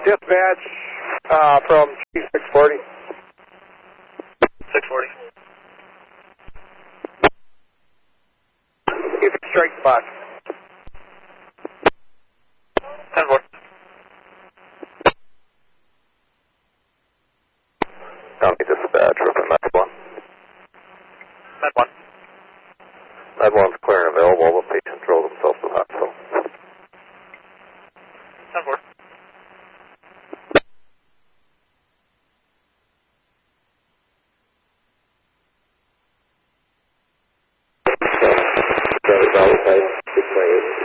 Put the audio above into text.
Dispatch from G640. 640. Keep it straight spot. 10-4. County Dispatch, Rippin Med 1. Med 1. Med 1's clear and available. The patient drove himself to the hospital. 10-4. Charlie Valley Type 628.